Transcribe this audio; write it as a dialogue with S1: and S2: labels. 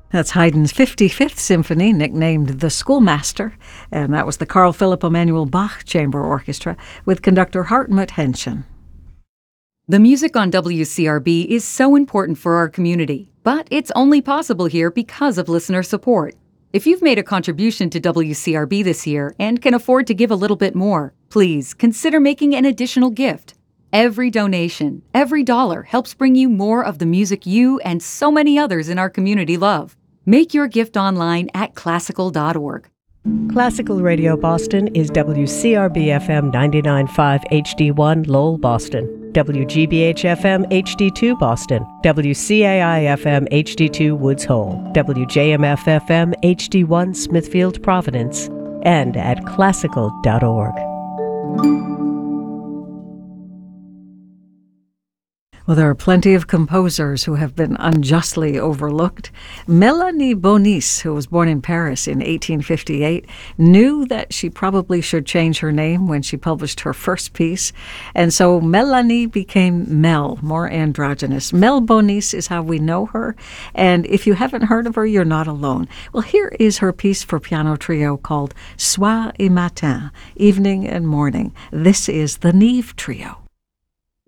S1: That's Haydn's 55th Symphony, nicknamed The Schoolmaster, and that was the Carl Philipp Emanuel Bach Chamber Orchestra with conductor Hartmut Henschen.
S2: The music on WCRB is so important for our community, but it's only possible here because of listener support. If you've made a contribution to WCRB this year and can afford to give a little bit more, please consider making an additional gift. Every donation, every dollar helps bring you more of the music you and so many others in our community love. Make your gift online at classical.org.
S3: Classical Radio Boston is WCRB-FM 99.5 HD1 Lowell, Boston, WGBH-FM HD2 Boston, WCAI-FM HD2 Woods Hole, WJMF-FM HD1 Smithfield, Providence, and at classical.org.
S1: Well, there are plenty of composers who have been unjustly overlooked. Mélanie Bonis, who was born in Paris in 1858, knew that she probably should change her name when she published her first piece, and so Mélanie became Mel, more androgynous. Mel Bonis is how we know her, and if you haven't heard of her, you're not alone. Well, here is her piece for piano trio called Soir et Matin, Evening and Morning. This is the Neve Trio.